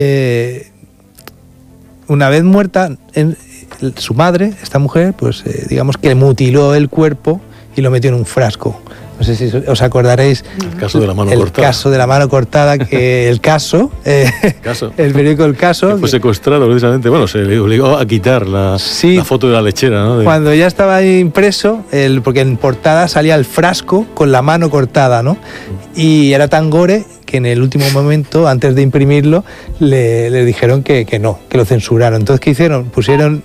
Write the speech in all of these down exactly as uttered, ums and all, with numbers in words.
Eh, una vez muerta, en, su madre, esta mujer, pues eh, digamos que mutiló el cuerpo y lo metió en un frasco. No sé si os acordaréis. El caso de la mano el cortada. El caso de la mano cortada, que el caso, eh, caso. el periódico El Caso. Que fue secuestrado precisamente, bueno, se le obligó a quitar la, sí, la foto de la lechera, ¿no? De... Cuando ya estaba impreso, el, porque en portada salía el frasco con la mano cortada, ¿no? Y era tan gore que en el último momento, antes de imprimirlo, le, le dijeron que, que no, que lo censuraron. Entonces, ¿qué hicieron? Pusieron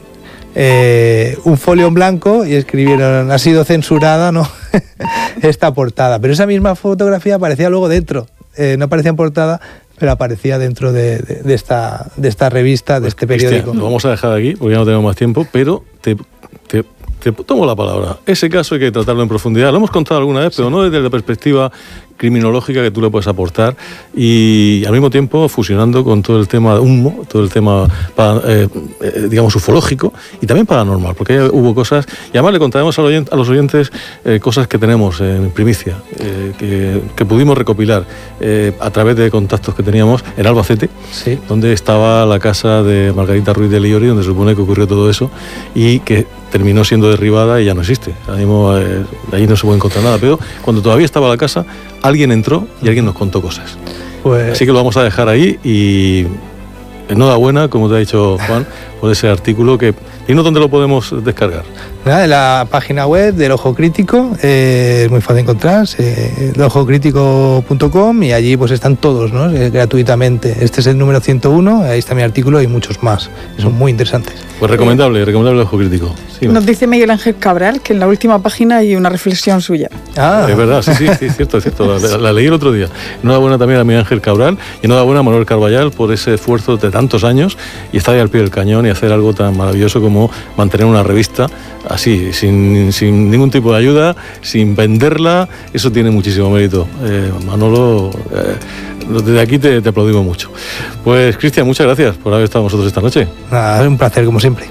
eh, un folio en blanco y escribieron, ha sido censurada, ¿no? esta portada. Pero esa misma fotografía aparecía luego dentro. Eh, no aparecía en portada, pero aparecía dentro de, de, de, esta, de esta revista, de pues, este periódico. Cristian, lo vamos a dejar aquí porque ya no tenemos más tiempo, pero te, te, te tomo la palabra. Ese caso hay que tratarlo en profundidad. Lo hemos contado alguna vez, sí, pero no desde la perspectiva criminológica que tú le puedes aportar, y al mismo tiempo fusionando con todo el tema de humo, todo el tema para, eh, eh, digamos ufológico y también paranormal, porque hubo cosas, y además le contaremos a los oyentes, a los oyentes eh, cosas que tenemos en primicia, eh, que, que pudimos recopilar eh, a través de contactos que teníamos en Albacete, sí, donde estaba la casa de Margarita Ruiz de Liori, donde se supone que ocurrió todo eso y que terminó siendo derribada y ya no existe. Ahí mismo, eh, ahí no se puede encontrar nada, pero cuando todavía estaba la casa, alguien entró y alguien nos contó cosas. Pues... Así que lo vamos a dejar ahí y enhorabuena, como te ha dicho Juan, por ese artículo que... ¿Y no dónde lo podemos descargar? Nada, en la página web del Ojo Crítico, eh, es muy fácil de encontrar, eh, el ojo crítico punto com, y allí pues están todos, ¿no? Eh, gratuitamente. Este es el número ciento uno, ahí está mi artículo y muchos más, que son muy interesantes. Pues recomendable, recomendable el Ojo Crítico. Sí, nos dice Miguel Ángel Cabral que en la última página hay una reflexión suya. Ah, es verdad, sí, sí, sí, es cierto, es cierto. La, la leí el otro día. Enhorabuena también a Miguel Ángel Cabral y enhorabuena a Manuel Carballal por ese esfuerzo de tantos años y estar ahí al pie del cañón y hacer algo tan maravilloso como mantener una revista así, sin, sin ningún tipo de ayuda, sin venderla. Eso tiene muchísimo mérito. Eh, Manolo, eh, desde aquí te, te aplaudimos mucho. Pues Cristian, muchas gracias por haber estado con nosotros esta noche. Nada, es un placer como siempre.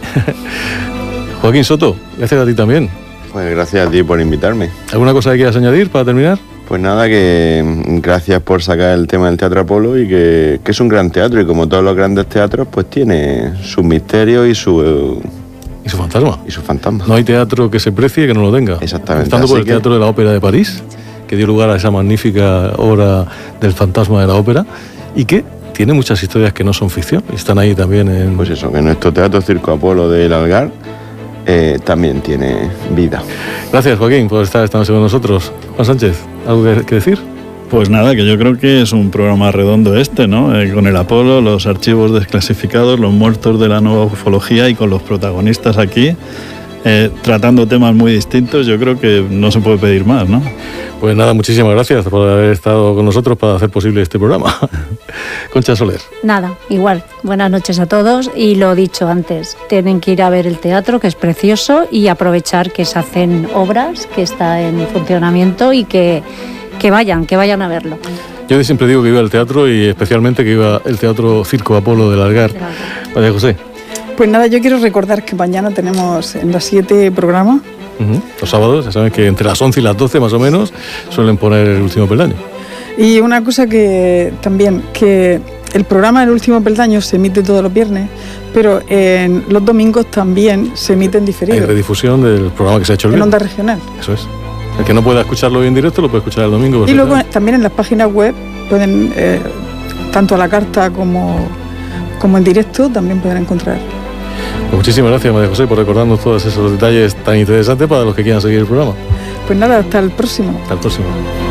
Joaquín Soto, gracias a ti también. Pues gracias a ti por invitarme. ¿Alguna cosa que quieras añadir para terminar? Pues nada, que gracias por sacar el tema del Teatro Apolo y que, que es un gran teatro y como todos los grandes teatros pues tiene sus misterios y su... Y su fantasma. Y su fantasma. No hay teatro que se precie que no lo tenga. Exactamente. Estando por el que... Teatro de la Ópera de París, que dio lugar a esa magnífica obra del fantasma de la ópera y que tiene muchas historias que no son ficción y están ahí también en... Pues eso, que nuestro Teatro Circo Apolo del Algar eh, también tiene vida. Gracias, Joaquín, por estar esta noche con nosotros. Juan Sánchez, ¿algo que, que decir? Pues nada, que yo creo que es un programa redondo este, ¿no? Eh, con el Apolo, los archivos desclasificados, los muertos de la nueva ufología y con los protagonistas aquí, eh, tratando temas muy distintos, yo creo que no se puede pedir más, ¿no? Pues nada, muchísimas gracias por haber estado con nosotros para hacer posible este programa. Concha Soler. Nada, igual. Buenas noches a todos y lo dicho antes, tienen que ir a ver el teatro, que es precioso, y aprovechar que se hacen obras, que está en funcionamiento y que... que vayan, que vayan a verlo. Yo siempre digo que iba al teatro y especialmente que iba el Teatro Circo Apolo del Algar. María José. Pues nada, yo quiero recordar que mañana tenemos en las siete programa. Uh-huh. Los sábados, ya saben que entre las once y las doce más o menos suelen poner el último peldaño. Y una cosa que también, que el programa El último peldaño se emite todos los viernes, pero en los domingos también se emite en diferido. Hay redifusión del programa que se ha hecho el en viernes. onda regional. Eso es. El que no pueda escucharlo en directo lo puede escuchar el domingo. Y luego también en las páginas web pueden, eh, tanto a la carta como, como en directo, también pueden encontrar. Pues muchísimas gracias, María José, por recordarnos todos esos detalles tan interesantes para los que quieran seguir el programa. Pues nada, hasta el próximo. Hasta el próximo.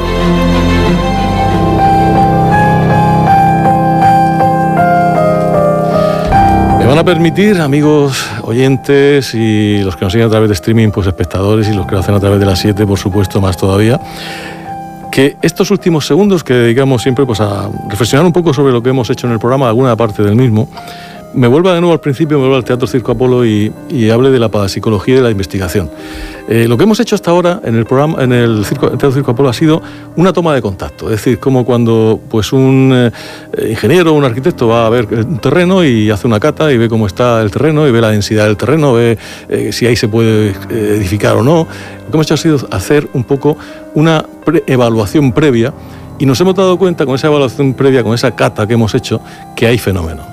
Me van a permitir, amigos oyentes y los que nos siguen a través de streaming, pues espectadores, y los que lo hacen a través de las siete, por supuesto, más todavía, que estos últimos segundos que dedicamos siempre pues a reflexionar un poco sobre lo que hemos hecho en el programa, alguna parte del mismo, me vuelva de nuevo al principio, me vuelva al Teatro Circo Apolo y, y hable de la parapsicología y de la investigación. Eh, lo que hemos hecho hasta ahora en el programa, en el, Circo, el Teatro Circo Apolo, ha sido una toma de contacto. Es decir, como cuando pues un eh, ingeniero o un arquitecto va a ver un terreno y hace una cata y ve cómo está el terreno y ve la densidad del terreno, ve eh, si ahí se puede eh, edificar o no. Lo que hemos hecho ha sido hacer un poco una pre- evaluación previa Y nos hemos dado cuenta con esa evaluación previa, con esa cata que hemos hecho, que hay fenómeno.